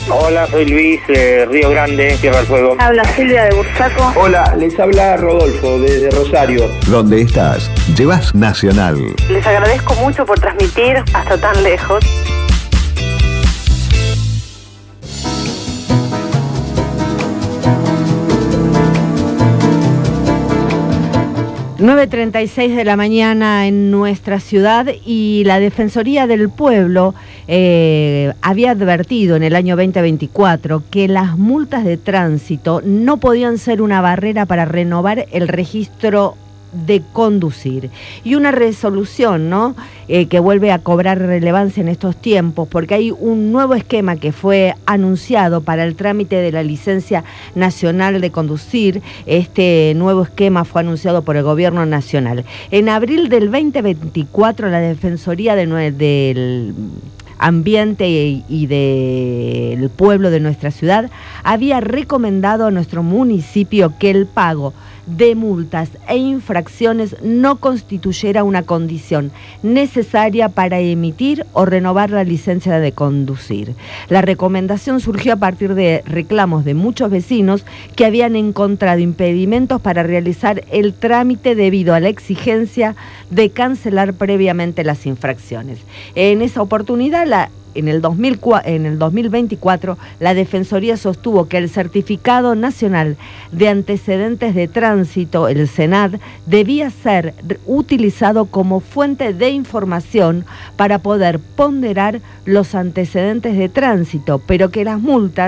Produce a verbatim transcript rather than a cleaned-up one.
Hola, soy Luis, eh, Río Grande, Tierra del Fuego. Habla Silvia de Bursaco. Hola, les habla Rodolfo desde Rosario. Donde estás, llevas Nacional. Les agradezco mucho por transmitir hasta tan lejos. nueve treinta y seis de la mañana en nuestra ciudad, y la Defensoría del Pueblo eh, había advertido en el año veinte veinticuatro que las multas de tránsito no podían ser una barrera para renovar el registro de conducir. Y una resolución, ¿no? Eh, que vuelve a cobrar relevancia en estos tiempos, porque hay un nuevo esquema que fue anunciado para el trámite de la licencia nacional de conducir. Este nuevo esquema fue anunciado por el Gobierno Nacional. En abril del veinte veinticuatro, la Defensoría de, del Ambiente y, y del Pueblo de nuestra ciudad había recomendado a nuestro municipio que el pago de multas e infracciones no constituyera una condición necesaria para emitir o renovar la licencia de conducir. La recomendación surgió a partir de reclamos de muchos vecinos que habían encontrado impedimentos para realizar el trámite debido a la exigencia de cancelar previamente las infracciones. En esa oportunidad, la En el, dos mil, en el dos mil veinticuatro, la Defensoría sostuvo que el Certificado Nacional de Antecedentes de Tránsito, el SENAT, debía ser utilizado como fuente de información para poder ponderar los antecedentes de tránsito, pero que las multas